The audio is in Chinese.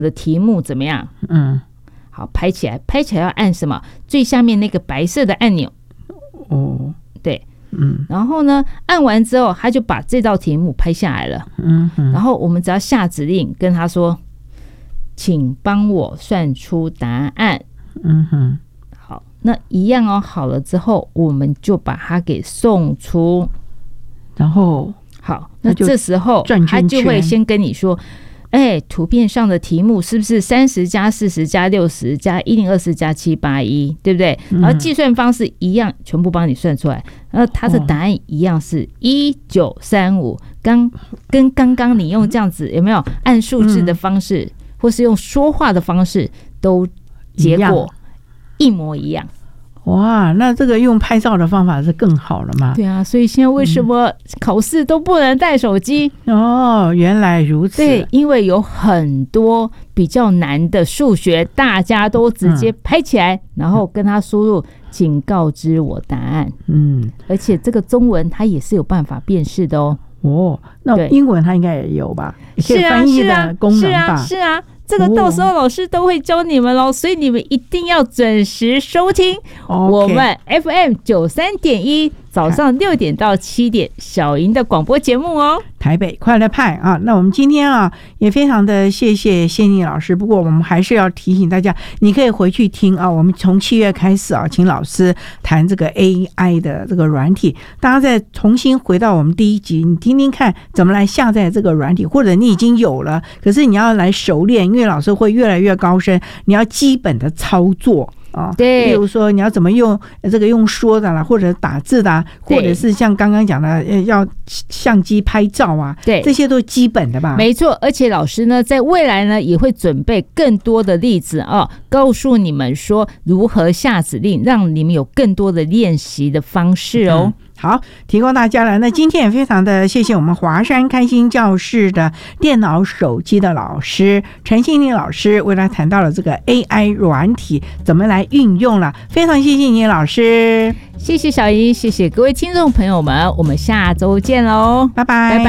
的题目怎么样？好，拍起来要按什么？最下面那个白色的按钮。对，然后呢，按完之后，他就把这道题目拍下来了。然后我们只要下指令跟他说，请帮我算出答案。好，那一样哦。好了之后，我们就把它给送出。 然后， 好，那这时候他就会先跟你说，图片上的题目是不是30加40加60加1020加781，对不对？然后计算方式一样，全部帮你算出来。然后它的答案一样是1935，跟刚刚你用这样子有没有按数字的方式，或是用说话的方式，都结果一模一样。 哇，那这个用拍照的方法是更好了吗？ 对啊，所以现在为什么考试都不能带手机？ 原来如此。 对，因为有很多比较难的数学，大家都直接拍起来，然后跟他输入请告知我答案。而且这个中文它也是有办法辨识的哦。 那英文它应该也有吧？可以翻译的功能吧？ 是啊，这个到时候老师都会教你们咯，所以你们一定要准时收听我们 FM93.1早上6点到7点小莹的广播节目哦。 台北快乐派啊，那我们今天啊也非常的谢谢谢妮老师。不过我们还是要提醒大家，你可以回去听啊，我们从7月开始啊，请老师谈这个 AI 的这个软体，大家再重新回到我们第一集，你听听看怎么来下载这个软体，或者你已经有了，可是你要来熟练，因为老师会越来越高深，你要基本的操作。 对， 例如说你要怎么用这个用说的啦，或者打字的啊，或者是像刚刚讲的要相机拍照啊，对，这些都基本的吧。 没错，而且老师呢在未来呢也会准备更多的例子告诉你们说如何下指令，让你们有更多的练习的方式哦。 好，提供大家了。那今天也非常的谢谢我们华山开心教室的电脑手机的老师陈欣妮老师，为他谈到了这个 AI 软体怎么来运用了，非常谢谢你老师。 谢谢小莹，谢谢各位听众朋友们，我们下周见喽， 拜拜。